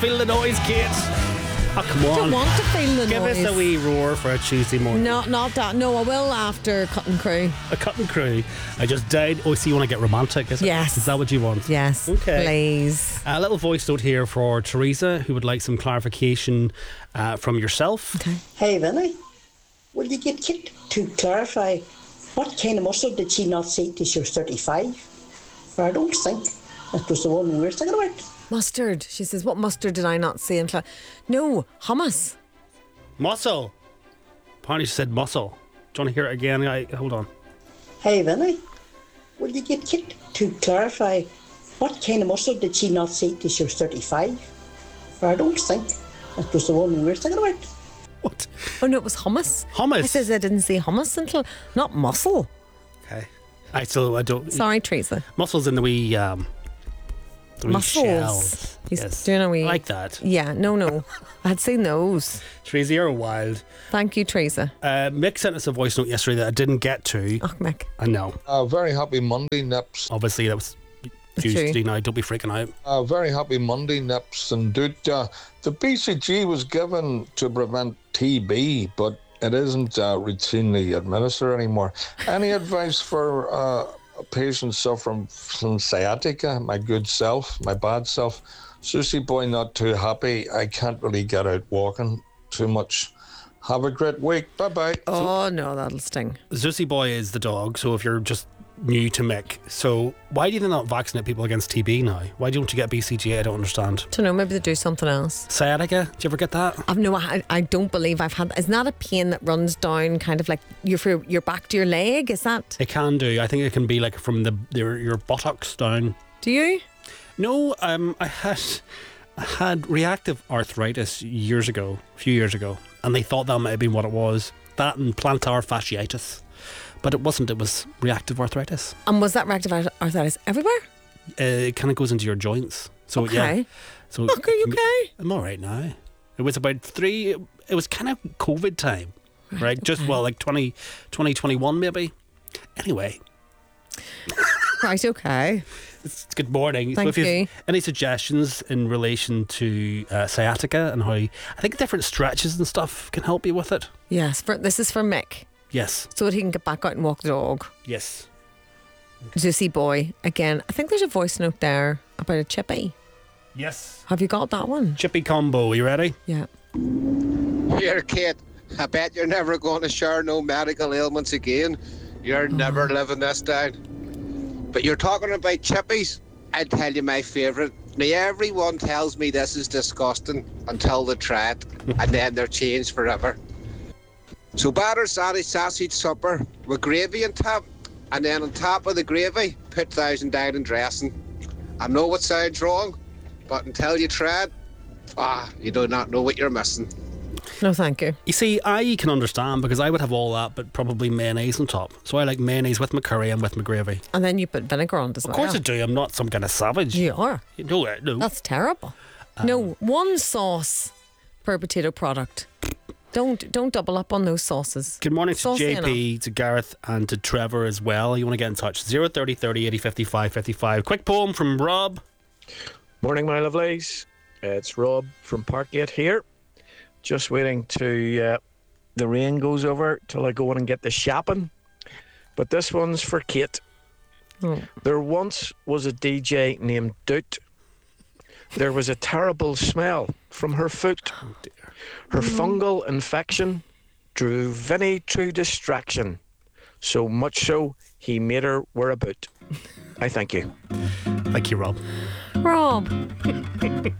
Feel the noise, Kate. Oh, come on. I don't want to feel the Give noise. us a wee roar for a Tuesday morning. No, not that. No, I will after Cutting Crew. A cutting crew. I just died. Oh, so you want to get romantic, is it? Yes. Is that what you want? Yes, Okay. please. A little voice note here for Teresa, who would like some clarification from yourself. Okay. Hey, Vinny, will you get Kit to clarify what kind of muscle did she not see till she was 35? For I don't think that was the one we were thinking about. Mustard. She says, what mustard did I not see in class? No, hummus. Muscle. Apparently she said muscle. Do you want to hear it again? Hold on. Hey, Vinny, will you get Kit to clarify what kind of muscle did she not see till she was 35? For I don't think that was the one we were thinking about. What? Oh, no, it was hummus. Hummus? I says I didn't see hummus until... Not muscle. Okay. I don't... Sorry, Teresa. Muscles in the wee... the wee Muscles. shells. He's Yes. doing a wee... I like that. Yeah, no. I had seen those. Teresa, you're wild. Thank you, Teresa. Mick sent us a voice note yesterday that I didn't get to. Oh, Mick. I know. Very happy Monday, Nips. Obviously, that was That's Tuesday true. night. Don't be freaking out. Very happy Monday, Nips and Doot. The BCG was given to prevent TB, but it isn't routinely administered anymore. Any advice for a patient suffering from sciatica? My good self, my bad self. Susie boy, not too happy. I can't really get out walking too much. Have a great week. Bye-bye. Oh, no, that'll sting. Zussy Boy is the dog, so if you're just new to Mick, so why do they not vaccinate people against TB now? Why don't you get BCG? I don't understand. Don't know, maybe they do something else. Sciatica? Did you ever get that? I don't believe I've had... Isn't that a pain that runs down kind of like your back to your leg? Is that... It can do. I think it can be like from your buttocks down. Do you? No, I had reactive arthritis a few years ago, and they thought that might have been what it was. That and plantar fasciitis. But it wasn't, it was reactive arthritis. And was that reactive arthritis everywhere? It kind of goes into your joints. So Okay. yeah. So Look, are you okay? I'm all right now. It was about it was kind of COVID time, right? Just, okay. like 2021 maybe. Anyway, Right, okay. it's good morning. Thank if you you. have any suggestions in relation to sciatica and how I think different stretches and stuff can help you with it. Yes, this is for Mick, Yes. so that he can get back out and walk the dog. Yes. Zussy boy, again. I think there's a voice note there about a chippy. Yes. Have you got that one? Chippy combo. You ready? Yeah. Here, Kate, I bet you're never going to share no medical ailments again. You're never living this down. But you're talking about chippies. I'll tell you my favourite. Now, everyone tells me this is disgusting until they try it, and then they're changed forever. So batter sausage supper with gravy on top, and then on top of the gravy, put Thousand Island dressing. I know it sounds wrong, but until you try it, you do not know what you're missing. No, thank you. You see, I can understand because I would have all that, but probably mayonnaise on top. So I like mayonnaise with my curry and with my gravy. And then you put vinegar on it as well. Of course I do. I'm not some kind of savage. You are. No. That's terrible. No, one sauce per potato product. Don't double up on those sauces. Good morning to Saucy JP, to Gareth, and to Trevor as well. You want to get in touch? 030 30 80 55 55. Quick poem from Rob. Morning, my lovelies. It's Rob from Parkgate here. Just waiting to the rain goes over till I go in and get the shopping. But this one's for Kate. Oh. There once was a DJ named Doot. There was a terrible smell from her foot. Oh dear. Her fungal infection drew Vinny to distraction. So much so, he made her wear a boot. I thank you. Thank you, Rob. Rob.